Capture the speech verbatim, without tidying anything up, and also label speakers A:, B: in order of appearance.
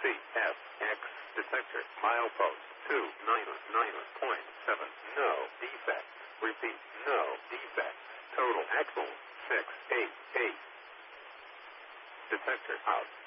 A: C F X detector milepost two nine nine point seven. No defect. Repeat, no defect. Total axle six eight eight. Detector out.